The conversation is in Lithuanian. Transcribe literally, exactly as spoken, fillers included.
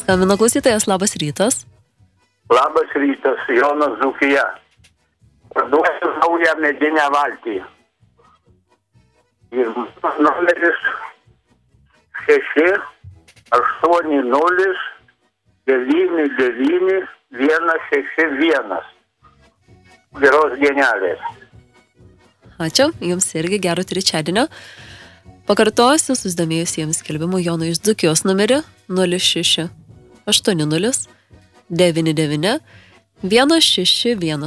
Skambino klausytojas, labas rytas. Labas rytas, Jonas Dzūkija. Parduosiu naują medinę valtį. Ir numeris šeši aštuoni nulis devyni devyni vienas šeši vienas. Geros dienelės. Ačiū, jums irgi gero trečiadienio. Pakartosiu susidomėjusiems skelbimų Jono iš Dzūkijos numerį nulis šeši aštuoni nulis devyni devyni vienas šeši vienas.